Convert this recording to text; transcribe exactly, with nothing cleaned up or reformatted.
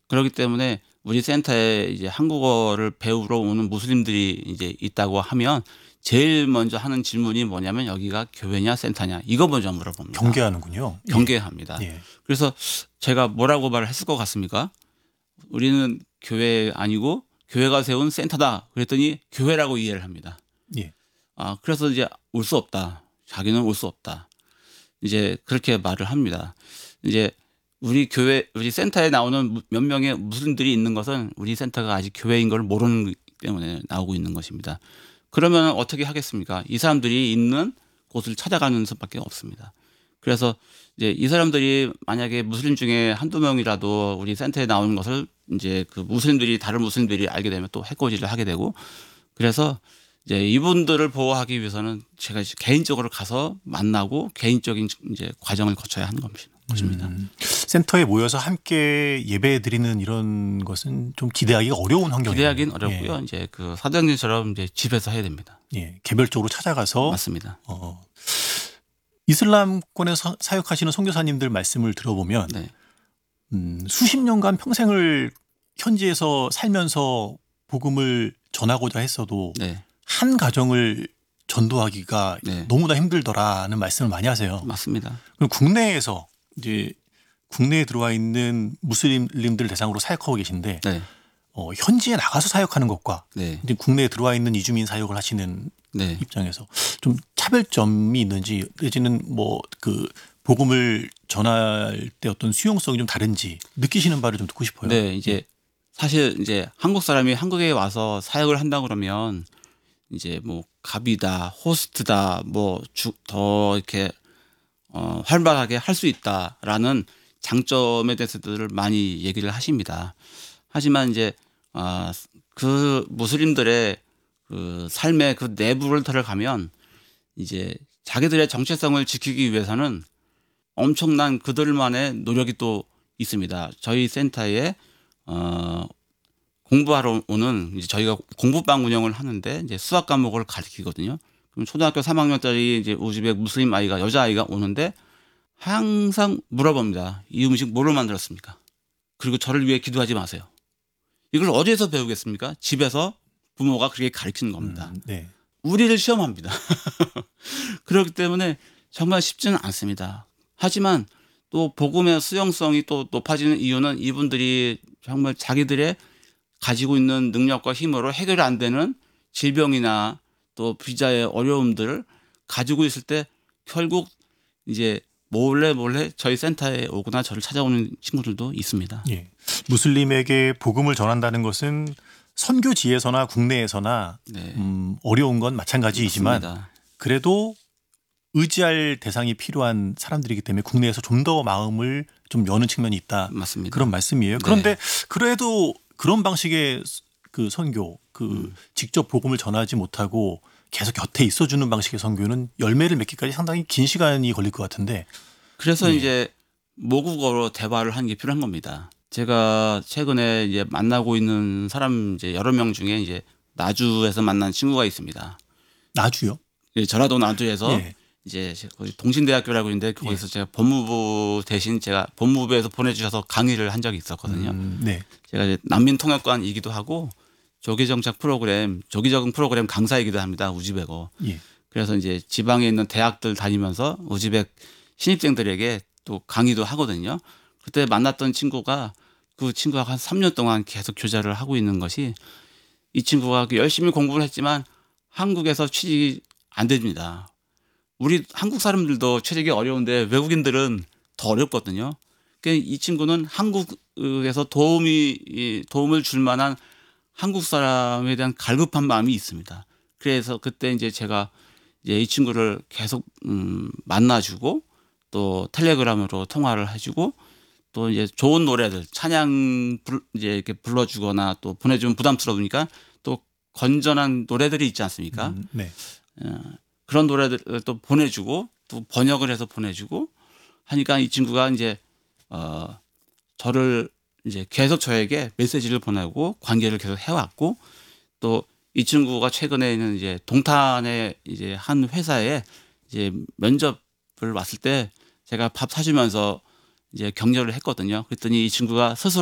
그렇기 때문에 우리 센터에 이제 한국어를 배우러 오는 무슬림들이 이제 있다고 하면 제일 먼저 하는 질문이 뭐냐면 여기가 교회냐 센터냐 이거 먼저 물어봅니다. 경계하는군요. 경계합니다. 예. 그래서 제가 뭐라고 말을 했을 것 같습니까? 우리는 교회 아니고 교회가 세운 센터다. 그랬더니 교회라고 이해를 합니다. 예. 아, 그래서 이제 올 수 없다. 자기는 올 수 없다. 이제 그렇게 말을 합니다. 이제 우리 교회, 우리 센터에 나오는 몇 명의 무슬림들이 있는 것은 우리 센터가 아직 교회인 걸 모르는 것 때문에 나오고 있는 것입니다. 그러면 어떻게 하겠습니까? 이 사람들이 있는 곳을 찾아가는 수밖에 없습니다. 그래서 이제 이 사람들이 만약에 무슬림 중에 한두 명이라도 우리 센터에 나오는 것을 이제 그 무슬림들이 다른 무슬림들이 알게 되면 또 해코지를 하게 되고 그래서 이제 이분들을 보호하기 위해서는 제가 개인적으로 가서 만나고 개인적인 이제 과정을 거쳐야 하는 것입니다. 음, 센터에 모여서 함께 예배 드리는 이런 것은 좀 기대하기가 어려운 환경이에요. 기대하기는 어렵고요. 예. 이제 그 사장님처럼 이제 집에서 해야 됩니다. 예, 개별적으로 찾아가서 맞습니다. 어, 이슬람권에서 사역하시는 선교사님들 말씀을 들어보면 네. 음, 수십 년간 평생을 현지에서 살면서 복음을 전하고자 했어도 네. 한 가정을 전도하기가 네. 너무나 힘들더라는 말씀을 많이 하세요. 맞습니다. 그럼 국내에서 이제 국내에 들어와 있는 무슬림들 대상으로 사역하고 계신데 네. 어, 현지에 나가서 사역하는 것과 네. 이제 국내에 들어와 있는 이주민 사역을 하시는 네. 입장에서 좀 차별점이 있는지 내지는 뭐 그 복음을 전할 때 어떤 수용성이 좀 다른지 느끼시는 바를 좀 듣고 싶어요. 네, 이제 사실 이제 한국 사람이 한국에 와서 사역을 한다 그러면 이제 뭐 갑이다, 호스트다, 뭐 더 이렇게 어, 활발하게 할 수 있다라는 장점에 대해서들 많이 얘기를 하십니다. 하지만 이제 어, 그 무슬림들의 그 삶의 그 내부를 들어가면 이제 자기들의 정체성을 지키기 위해서는 엄청난 그들만의 노력이 또 있습니다. 저희 센터에 어, 공부하러 오는 이제 저희가 공부방 운영을 하는데 이제 수학 과목을 가르치거든요. 그럼 초등학교 삼 학년짜리 이제 우즈벡 무슬림 아이가 여자 아이가 오는데 항상 물어봅니다. 이 음식 뭐로 만들었습니까? 그리고 저를 위해 기도하지 마세요. 이걸 어디에서 배우겠습니까? 집에서 부모가 그렇게 가르치는 겁니다. 음, 네. 우리를 시험합니다. 그렇기 때문에 정말 쉽지는 않습니다. 하지만 또 복음의 수용성이 또 높아지는 이유는 이분들이 정말 자기들의 가지고 있는 능력과 힘으로 해결이 안 되는 질병이나 또 비자의 어려움들을 가지고 있을 때 결국 이제 몰래 몰래 저희 센터에 오거나 저를 찾아오는 친구들도 있습니다. 예. 무슬림에게 복음을 전한다는 것은 선교지에서나 국내에서나 네. 음, 어려운 건 마찬가지이지만 맞습니다. 그래도 의지할 대상이 필요한 사람들이기 때문에 국내에서 좀 더 마음을 좀 여는 측면이 있다. 맞습니다. 그런 말씀이에요. 네. 그런데 그래도 그런 방식의 그 선교, 그 음. 직접 복음을 전하지 못하고 계속 곁에 있어주는 방식의 선교는 열매를 맺기까지 상당히 긴 시간이 걸릴 것 같은데. 그래서 네. 이제 모국어로 대화를 하는 게 필요한 겁니다. 제가 최근에 이제 만나고 있는 사람 이제 여러 명 중에 이제 나주에서 만난 친구가 있습니다. 나주요? 예, 전라도 나주에서 예. 이제 거기 동신대학교라고 있는데 거기서 제가 법무부 대신 제가 법무부에서 보내주셔서 강의를 한 적이 있었거든요. 음, 네. 제가 이제 난민통역관이기도 하고 조기정착 프로그램, 조기적응 프로그램 강사이기도 합니다. 우즈벡어. 예. 그래서 이제 지방에 있는 대학들 다니면서 우즈벡 신입생들에게 또 강의도 하거든요. 그때 만났던 친구가 그 친구가 한 삼 년 동안 계속 교제를 하고 있는 것이 이 친구가 열심히 공부를 했지만 한국에서 취직이 안 됩니다. 우리 한국 사람들도 취직이 어려운데 외국인들은 더 어렵거든요. 그러니까 이 친구는 한국에서 도움이 도움을 줄 만한 한국 사람에 대한 갈급한 마음이 있습니다. 그래서 그때 이제 제가 이제 이 친구를 계속 음, 만나주고 또 텔레그램으로 통화를 해주고 또 이제 좋은 노래들 찬양 불, 이제 이렇게 불러주거나 또 보내주면 부담스러우니까 또 건전한 노래들이 있지 않습니까? 음, 네. 어, 그런 노래들을 또 보내주고 또 번역을 해서 보내주고 하니까 이 친구가 이제 어, 저를 이제 계속 저에게 메시지를 보내고 관계를 계속 해왔고 또 이 친구가 최근에는 이제 동탄에 이제 한 회사에 이제 면접을 왔을 때 제가 밥 사주면서 이제 격려를 했거든요. 그랬더니 이 친구가 스스로